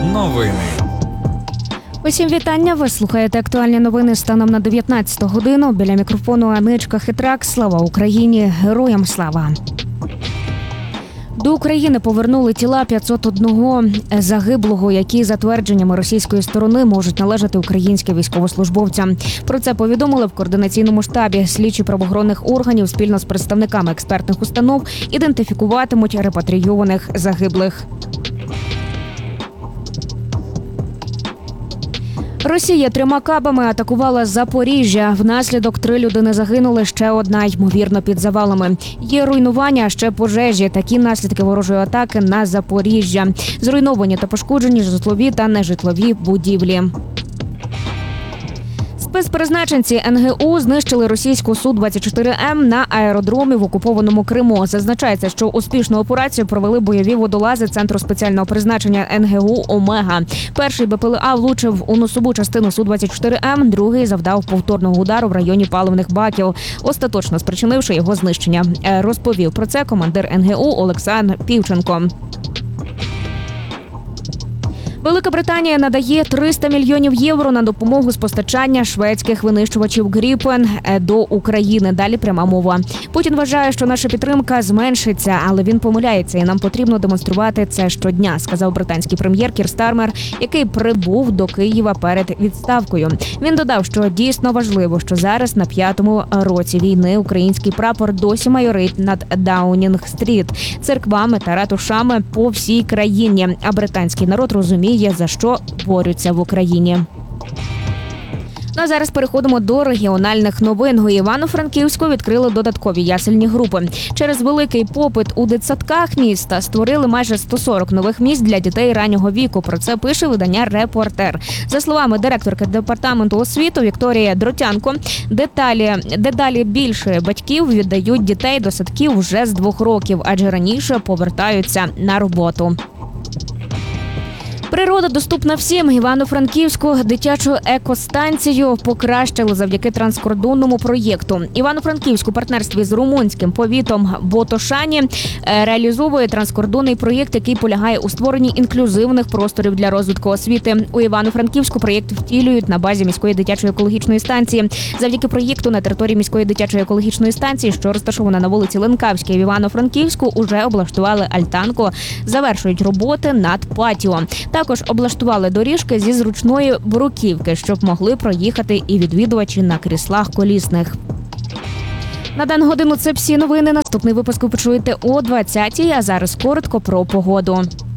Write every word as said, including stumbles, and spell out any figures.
Новини. Усім вітання. Ви слухаєте актуальні новини станом на дев'ятнадцяту годину. Біля мікрофону Аничка Хитрак. Слава Україні! Героям слава! До України повернули тіла п'ятсот одного загиблого, які, за твердженнями російської сторони, можуть належати українським військовослужбовцям. Про це повідомили в координаційному штабі. Слідчі правоохоронних органів спільно з представниками експертних установ ідентифікуватимуть репатрійованих загиблих. Росія трьома кабами атакувала Запоріжжя. Внаслідок три людини загинули, ще одна, ймовірно, під завалами. Є руйнування, а ще пожежі. Такі наслідки ворожої атаки на Запоріжжя. Зруйновані та пошкоджені житлові та нежитлові будівлі. Спецпризначенці ен ге у знищили російську Су двадцять чотири ем на аеродромі в окупованому Криму. Зазначається, що успішну операцію провели бойові водолази Центру спеціального призначення ен ге у «Омега». Перший бе пе ел а влучив у носову частину Су двадцять чотири ем, другий завдав повторного удару в районі паливних баків, остаточно спричинивши його знищення. Розповів про це командир ен ге у Олександр Півченко. Велика Британія надає триста мільйонів євро на допомогу з постачання шведських винищувачів «Гріпен» до України. Далі пряма мова. Путін вважає, що наша підтримка зменшиться, але він помиляється, і нам потрібно демонструвати це щодня, сказав британський прем'єр Кір Стармер, який прибув до Києва перед відставкою. Він додав, що дійсно важливо, що зараз на п'ятому році війни український прапор досі майорить над Даунінг-стріт, церквами та ратушами по всій країні, а британський народ розуміє, за що борються в Україні. Ну а зараз переходимо до регіональних новин. У Івано-Франківську відкрили додаткові ясельні групи. Через великий попит у дитсадках міста створили майже сто сорок нових місць для дітей раннього віку. Про це пише видання «Репортер». За словами директорки департаменту освіти Вікторії Дротянко, деталі, дедалі більше батьків віддають дітей до садків вже з двох років, адже раніше повертаються на роботу. Природа доступна всім. Івано-Франківську дитячу екостанцію покращили завдяки транскордонному проєкту. Івано-Франківську у партнерстві з румунським повітом Ботошані реалізовує транскордонний проєкт, який полягає у створенні інклюзивних просторів для розвитку освіти. У Івано-Франківську проєкт втілюють на базі міської дитячої екологічної станції. Завдяки проєкту на території міської дитячої екологічної станції, що розташована на вулиці Ленкавській в Івано-Франківську, уже облаштували альтанку, завершують роботи над патіо. Також облаштували доріжки зі зручної бруківки, щоб могли проїхати і відвідувачі на кріслах колісних. На дану годину це всі новини. Наступний випуск ви почуєте о двадцятій, а зараз коротко про погоду.